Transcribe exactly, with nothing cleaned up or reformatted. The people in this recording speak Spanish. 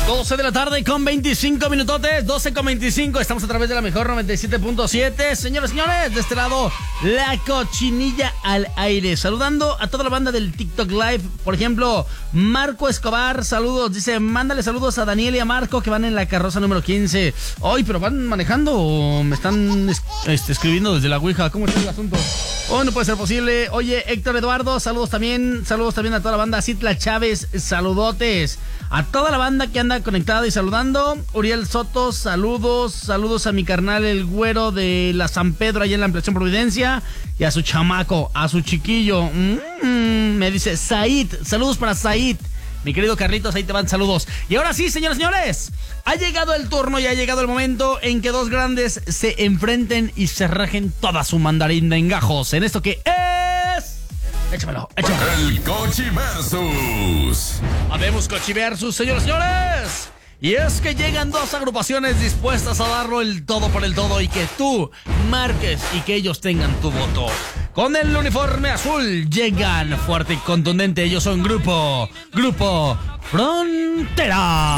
doce de la tarde con veinticinco minutotes, doce con veinticinco, estamos a través de la mejor noventa y siete punto siete. Señores, señores, de este lado, la cochinilla al aire. Saludando a toda la banda del TikTok Live. Por ejemplo, Marco Escobar, saludos. Dice, mándale saludos a Daniel y a Marco que van en la carroza número quince. Hoy, pero ¿van manejando o me están este, escribiendo desde la Ouija? ¿Cómo está el asunto? Oh, no puede ser posible. Oye, Héctor Eduardo, saludos también. Saludos también a toda la banda. Citla Chávez, saludotes. A toda la banda que anda conectada y saludando. Uriel Soto, saludos. Saludos a mi carnal el güero de la San Pedro, allá en la Ampliación Providencia. Y a su chamaco, a su chiquillo. Mm-hmm. Me dice Said. Saludos para Said. Mi querido Carlitos, ahí te van saludos. Y ahora sí, señores, señores, ha llegado el turno y ha llegado el momento en que dos grandes se enfrenten y se rajen toda su mandarín en gajos. En esto que es... Échamelo, échamelo. El Cochiversus. Habemos Cochiversus, señores, señores. Y es que llegan dos agrupaciones dispuestas a darlo el todo por el todo y que tú marques y que ellos tengan tu voto. Con el uniforme azul llegan fuerte y contundente. Ellos son Grupo, Grupo Frontera.